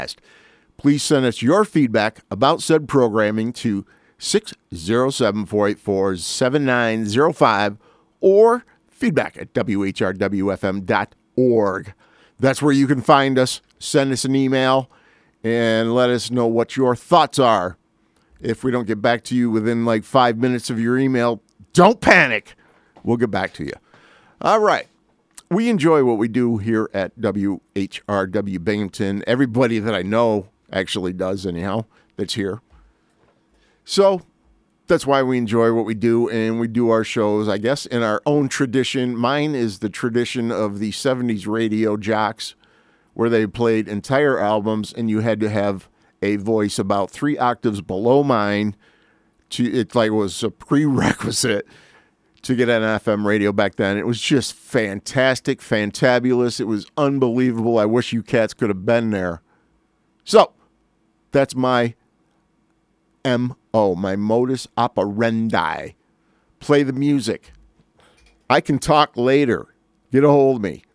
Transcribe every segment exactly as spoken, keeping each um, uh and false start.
Please send us your feedback about said programming to six zero seven, four eight four, seven nine zero five or feedback at w h r w f m dot org. That's where you can find us. Send us an email and let us know what your thoughts are. If we don't get back to you within like five minutes of your email, don't panic. We'll get back to you. All right. We enjoy what we do here at W H R W Binghamton. Everybody that I know actually does anyhow that's here. So that's why we enjoy what we do, and we do our shows, I guess, in our own tradition. Mine is the tradition of the seventies radio jocks, where they played entire albums, and you had to have a voice about three octaves below mine. To it like was a prerequisite to get an F M radio back then. It was just fantastic, fantabulous. It was unbelievable. I wish you cats could have been there. So that's my M O, my modus operandi. Play the music. I can talk later. Get a hold of me.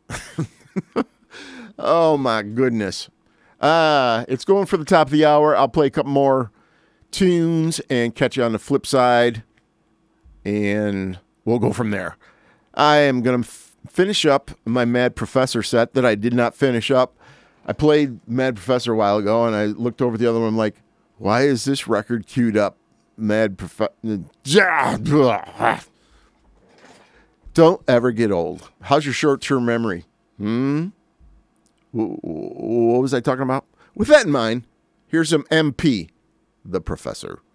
Oh, my goodness. Uh, it's going for the top of the hour. I'll play a couple more tunes and catch you on the flip side, and we'll go from there. I am going to f- finish up my Mad Professor set that I did not finish up. I played Mad Professor a while ago, and I looked over the other one. I'm like, why is this record queued up? Mad Professor. Don't ever get old. How's your short-term memory? Hmm? What was I talking about? With that in mind, here's some M P, The Professor.